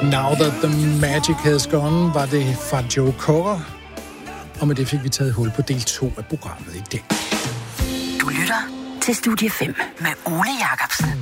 Now That The Magic Has Gone var det fra Joe Cocker. Og med det fik vi taget hul på del 2 af programmet i dag. Du lytter til Studie 5 med Ole Jacobsen.